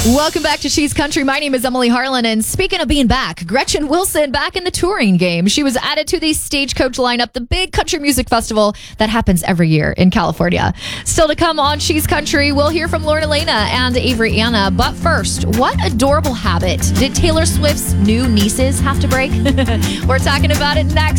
Welcome back to She's Country. My name is Emily Harlan, and speaking of being back, Gretchen Wilson back in the touring game. She was added to the Stagecoach lineup, the big country music festival that happens every year in California. Still to come on She's Country, we'll hear from Lauren Elena and Avery Anna. But first, what adorable habit did Taylor Swift's new nieces have to break? We're talking about it next.